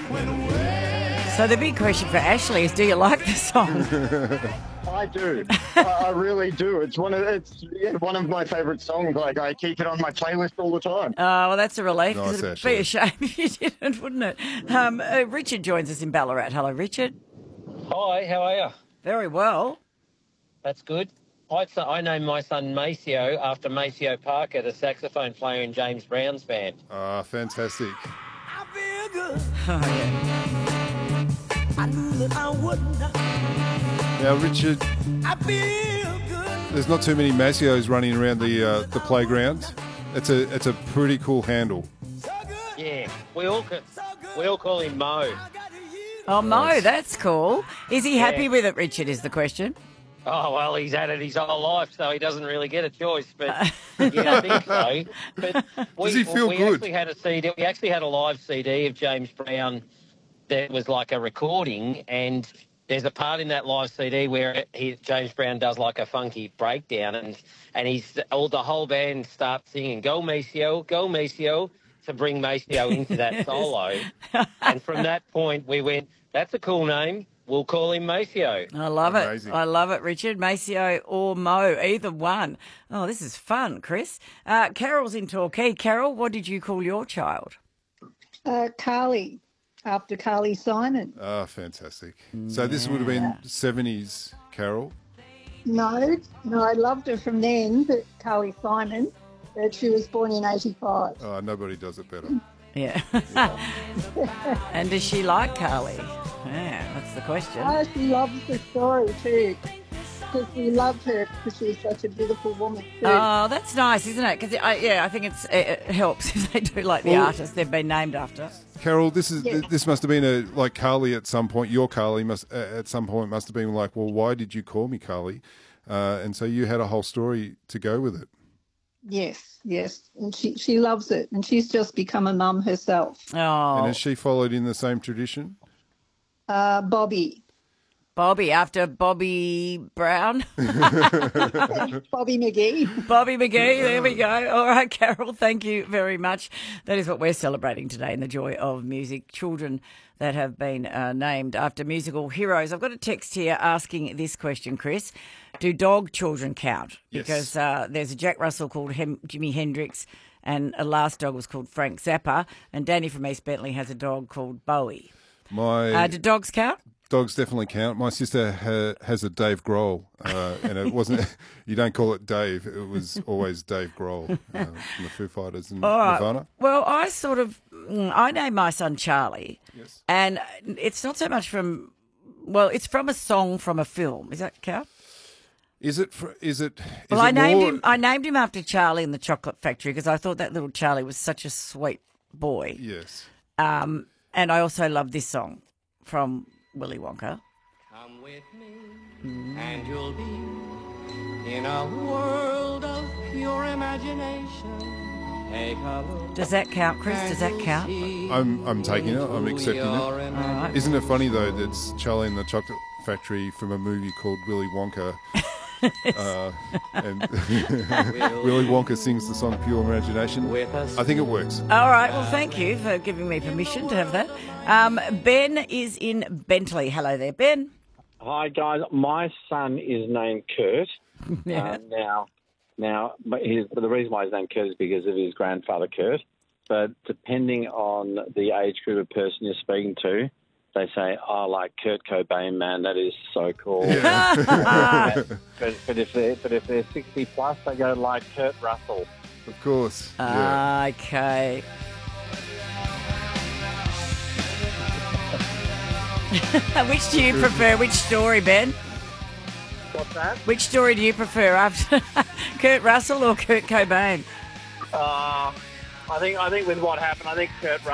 So the big question for Ashley is, do you like the song? I do. I really do. It's one of my favourite songs. Like, I keep it on my playlist all the time. Oh, well, that's a relief. 'Cause Nice, it'd be Ashley. a shame if you didn't, wouldn't it? Richard joins us in Ballarat. Hello, Richard. Hi, how are you? Very well. That's good. I named my son Maceo after Maceo Parker, the saxophone player in James Brown's band. Ah, fantastic. Oh, yeah. Now, Richard, there's not too many Maceos running around the playground. It's a pretty cool handle. Yeah, we all call him Mo. Oh, Mo, that's cool. Is he happy Yeah. with it, Richard, is the question? Oh, well, he's had it his whole life, so he doesn't really get a choice. But yeah, I think so. But Does he feel good? Actually had a CD. We actually had a live CD of James Brown that was like a recording, and there's a part in that live CD where James Brown does like a funky breakdown, and the whole band starts singing "Go Maceo, Go Maceo" to bring Maceo into that solo. And from that point, we went, "That's a cool name. We'll call him Maceo." I love Amazing. it. I love it, Richard. Maceo or Mo, either one. Oh, this is fun, Chris. Carol's in Torquay. Carol, what did you call your child? Carly, after Carly Simon. Ah, fantastic. So this would have been 70s, Carol. No, I loved her from then, but Carly Simon, but she was born in 85. Oh, nobody does it better. Yeah. And does she like Carly? Yeah, that's the question. Oh, she loves the story too, because we loved her because she was such a beautiful woman too. Oh, that's nice, isn't it? Because I think it helps if they do like the artist they've been named after. Carol, this must have been like Carly at some point. Your Carly must at some point must have been like, well, why did you call me Carly? And so you had a whole story to go with it. Yes, and she loves it, and she's just become a mum herself. Oh, And has she followed in the same tradition? Bobby after Bobby Brown. Bobby McGee. Bobby McGee, there we go. All right, Carol, thank you very much. That is what we're celebrating today in the joy of music. Children that have been named after musical heroes. I've got a text here asking this question, Chris. Do dog children count? Yes. Because there's a Jack Russell called Jimi Hendrix, and a last dog was called Frank Zappa, and Danny from East Bentley has a dog called Bowie. Do dogs count? Dogs definitely count. My sister has a Dave Grohl, and it wasn't. You don't call it Dave. It was always Dave Grohl from the Foo Fighters and All right. Nirvana. Well, I named my son Charlie, Yes. and it's not so much from. Well, it's from a song from a film. Is that count? Is it? Well, I named him after Charlie in the Chocolate Factory because I thought that little Charlie was such a sweet boy. Yes. And I also love this song from Willy Wonka. Come with me, and you'll be in a world of pure imagination. Take a look. Does that count, Chris? Does that count? I'm taking it. I'm accepting it. Right. Isn't it funny though that it's Charlie in the Chocolate Factory from a movie called Willy Wonka? And Willy Wonka sings the song Pure Imagination. I think it works. All right. Well, thank you for giving me permission to have that. Ben is in Bentley. Hello there, Ben. Hi guys, my son is named Kurt. Yeah. But the reason why he's named Kurt is because of his grandfather Kurt. But depending on the age group of person you're speaking to, they say, "Oh, like Kurt Cobain, man, that is so cool." Yeah. but if they're 60 plus, they go like Kurt Russell. Of course. Yeah. Okay. Which do you prefer? Which story, Ben? What's that? Which story do you prefer, after Kurt Russell or Kurt Cobain? I think with what happened, I think Kurt